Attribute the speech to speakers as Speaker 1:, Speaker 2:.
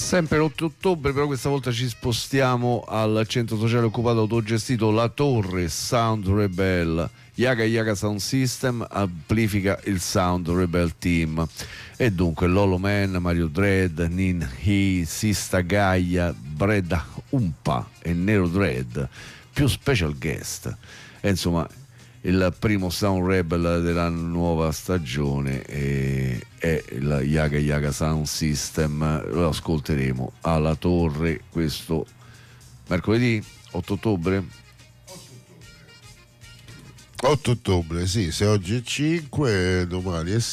Speaker 1: Sempre l'8 ottobre, però questa volta ci spostiamo al centro sociale occupato autogestito La Torre Sound Rebel. Yaga Yaga Sound System amplifica il Sound Rebel Team. E dunque Lolo Man, Mario Dread, Nin He, Sista Gaia, Breda Umpa e Nero Dread, più special guest. E insomma, il primo Sound Rebel della nuova stagione è il Yaga Yaga Sound System. Lo ascolteremo alla Torre questo mercoledì 8 ottobre.
Speaker 2: 8 ottobre, sì, se oggi è 5, domani è